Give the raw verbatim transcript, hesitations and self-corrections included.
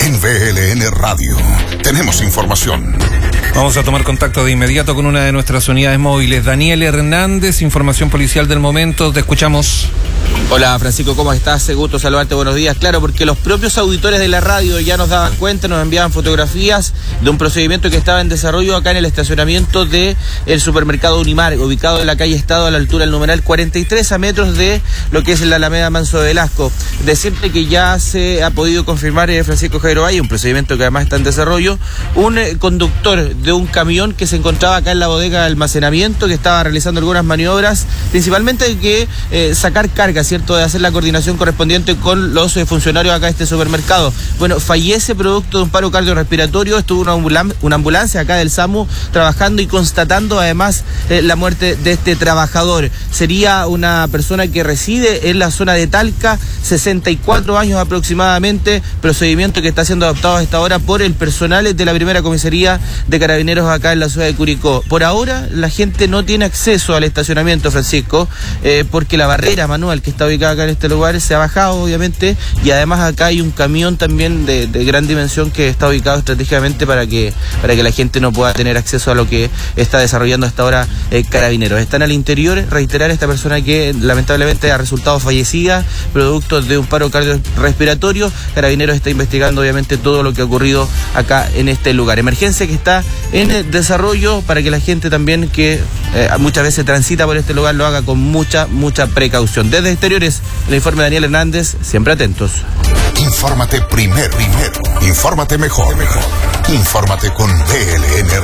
En B L N Radio tenemos información. Vamos a tomar contacto de inmediato con una de nuestras unidades móviles. Daniel Hernández, información policial del momento. Te escuchamos. Hola Francisco, ¿cómo estás? Gusto saludarte, buenos días. Claro, porque los propios auditores de la radio ya nos daban cuenta, nos enviaban fotografías de un procedimiento que estaba en desarrollo acá en el estacionamiento del supermercado Unimar, ubicado en la calle Estado a la altura del numeral cuarenta y tres, a metros de lo que es la Alameda Manso de Velasco. Decirte que ya se ha podido confirmar, eh, Francisco Javier Valle, un procedimiento que además está en desarrollo, un eh, conductor de un camión que se encontraba acá en la bodega de almacenamiento, que estaba realizando algunas maniobras, principalmente de que eh, sacar carga, ¿cierto?, de hacer la coordinación correspondiente con los eh, funcionarios acá de este supermercado. Bueno, fallece producto de un paro cardiorrespiratorio. Estuvo una, ambulan una ambulancia acá del SAMU trabajando y constatando además eh, la muerte de este trabajador. Sería una persona que reside en la zona de Talca, sesenta y cuatro años aproximadamente, procedimiento que está siendo adoptado a esta hora por el personal de la primera comisaría de Carabineros acá en la ciudad de Curicó. Por ahora la gente no tiene acceso al estacionamiento, Francisco, eh, porque la barrera manual que está ubicada acá en este lugar se ha bajado, obviamente, y además acá hay un camión también de, de gran dimensión que está ubicado estratégicamente para que para que la gente no pueda tener acceso a lo que está desarrollando hasta ahora eh, Carabineros. Están al interior, reiterar, esta persona que lamentablemente ha resultado fallecida producto de un paro cardiorrespiratorio. Carabineros está investigando obviamente todo lo que ha ocurrido acá en este lugar. Emergencia que está en desarrollo para que la gente también que eh, muchas veces transita por este lugar lo haga con mucha, mucha precaución. Desde Exteriores, el informe de Daniel Hernández, siempre atentos. Infórmate primero, primero. Infórmate mejor, mejor. Infórmate con B L N